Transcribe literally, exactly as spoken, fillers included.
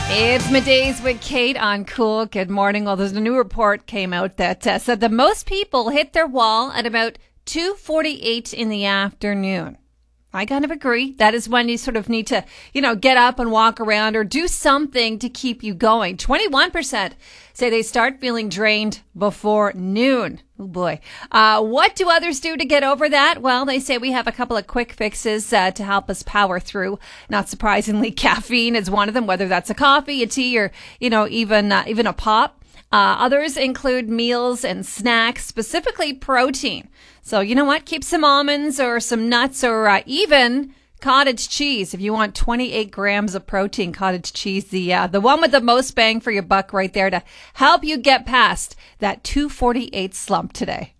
It's Middays with Kate on Cool. Good morning. Well, there's a new report came out that uh, said that most people hit their wall at about two forty-eight in the afternoon. I kind of agree. That is when you sort of need to, you know, get up and walk around or do something to keep you going. twenty-one percent say they start feeling drained before noon. Oh boy. Uh, what do others do to get over that? Well, they say we have a couple of quick fixes uh, to help us power through. Not surprisingly, caffeine is one of them, whether that's a coffee, a tea, or, you know, even, uh, even a pop. Uh, others include meals and snacks, specifically protein. So you know what? Keep some almonds or some nuts or uh, even cottage cheese. If you want twenty-eight grams of protein, cottage cheese, the uh, the one with the most bang for your buck right there to help you get past that two forty-eight slump today.